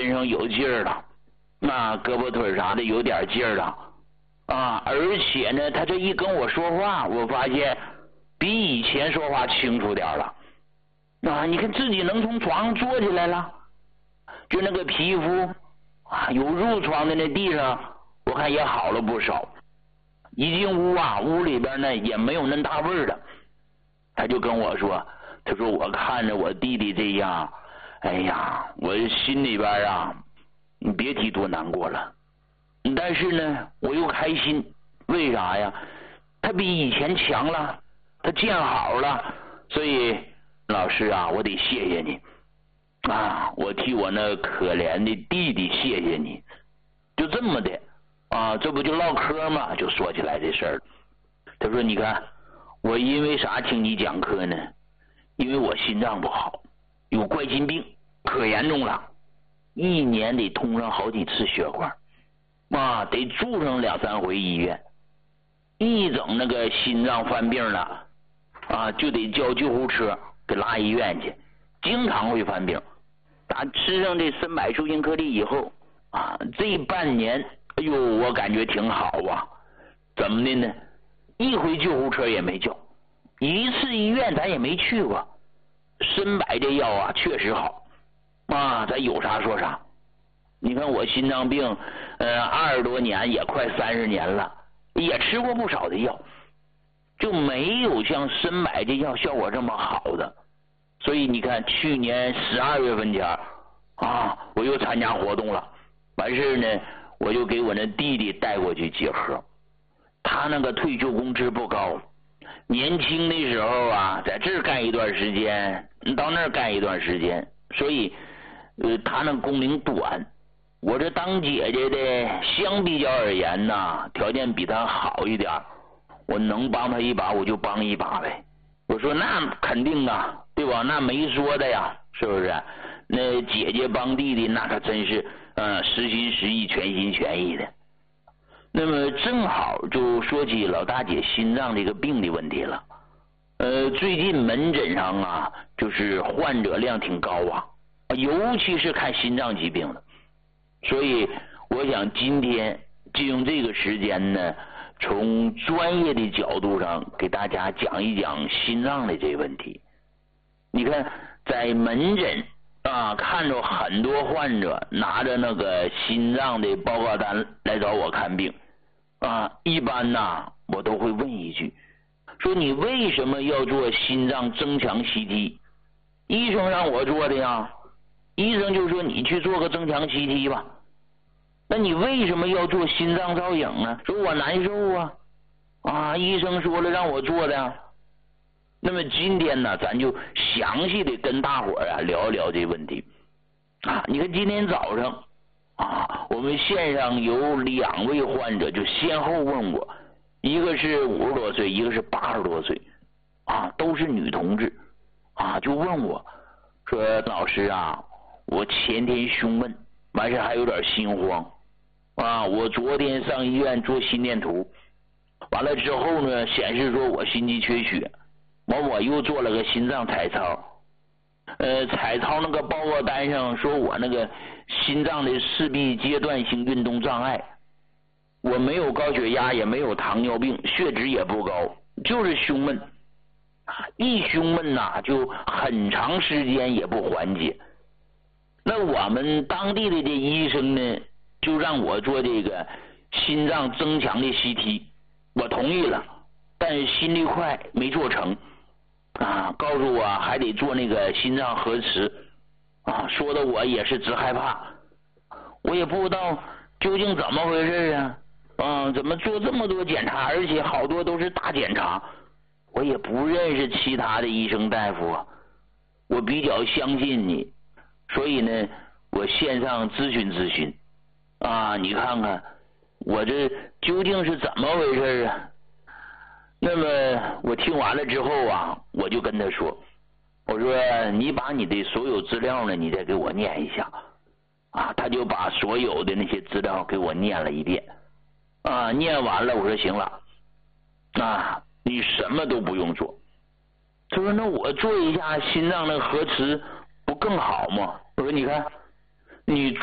身上有劲儿了，胳膊腿啥的有点劲儿了而且呢，他这一跟我说话，我发现比以前说话清楚点了你看自己能从床上坐起来了，就那个皮肤有褥疮的那地上，我看也好了不少。一进屋屋里边呢也没有那大味儿了。他就跟我说，他说我看着我弟弟这样，哎呀，我心里边你别提多难过了。但是呢，我又开心，为啥呀？他比以前强了，他见好了，所以老师我得谢谢你我替我那可怜的弟弟谢谢你。就这么的这不就唠嗑嘛，就说起来这事儿。他说你看我因为啥听你讲课呢？因为我心脏不好，有冠心病，可严重了，一年得通上好几次血管得住上2、3回医院。一整那个心脏犯病了就得叫救护车给拉医院去，经常会犯病。打吃上这参柏树因颗粒以后这半年哎呦我感觉挺好怎么的呢？一回救护车也没叫，一次医院咱也没去过。参柏这药确实好咱有啥说啥。你看我心脏病20多年，也快30年了，也吃过不少的药，就没有像参柏这药效果这么好的。所以你看去年12月份前我又参加活动了，完事呢我就给我那弟弟带过去结合。他那个退休工资不高，年轻的时候在这儿干一段时间，到那儿干一段时间，所以他那工龄短。我这当姐姐的相比较而言条件比他好一点，我能帮他一把我就帮一把呗。我说那肯定对吧？那没说的呀，是不是？那姐姐帮弟弟那可真是实心实意，全心全意的。那么正好就说起老大姐心脏这个病的问题了。最近门诊上就是患者量挺高尤其是看心脏疾病的。所以我想今天就用这个时间呢，从专业的角度上给大家讲一讲心脏的这个问题。你看在门诊看着很多患者拿着那个心脏的报告单来找我看病一般我都会问一句，说你为什么要做心脏增强 CT？ 医生让我做的呀，医生就说你去做个增强 CT 吧。那你为什么要做心脏造影呢？说我难受医生说了让我做的呀。那么今天呢，咱就详细的跟大伙聊一聊这问题你看今天早上我们线上有2位患者就先后问我，一个是50多岁，一个是80多岁都是女同志就问我说老师我前天胸闷，完事还有点心慌我昨天上医院做心电图，完了之后呢显示说我心肌缺血，我又做了个心脏彩超，彩超那个报告单上说我那个心脏的四臂阶段性运动障碍，我没有高血压，也没有糖尿病，血脂也不高，就是胸闷一胸闷就很长时间也不缓解。那我们当地的这医生呢就让我做这个心脏增强的 CT， 我同意了，但是心率快没做成告诉我还得做那个心脏核磁说的我也是直害怕。我也不知道究竟怎么回事怎么做这么多检查，而且好多都是大检查。我也不认识其他的医生大夫我比较相信你，所以呢我线上咨询咨询你看看我这究竟是怎么回事那么我听完了之后我就跟他说，我说你把你的所有资料呢你再给我念一下他就把所有的那些资料给我念了一遍念完了我说行了你什么都不用做。他说那我做一下心脏那个核磁不更好吗？我说你看你